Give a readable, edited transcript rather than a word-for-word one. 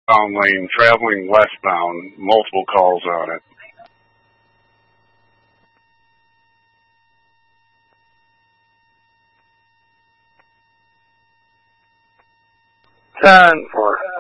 lane traveling westbound, multiple calls on it. Ten for